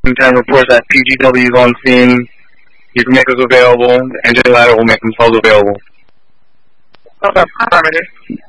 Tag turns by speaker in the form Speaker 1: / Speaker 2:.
Speaker 1: 10 reports that PGW is on scene. You can make us available. The engine ladder will make themselves available.
Speaker 2: Okay, affirmative.